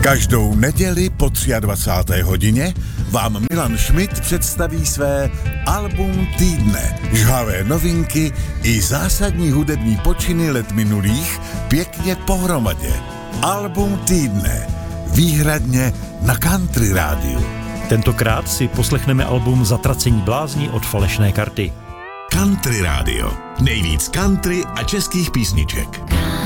Každou neděli po 23. hodině vám Milan Schmidt představí své album týdne. Žhavé novinky i zásadní hudební počiny let minulých pěkně pohromadě. Album týdne. Výhradně na Country rádiu. Tentokrát si poslechneme album Zatracení blázni od Falešné karty. Country rádio. Nejvíc country a českých písniček.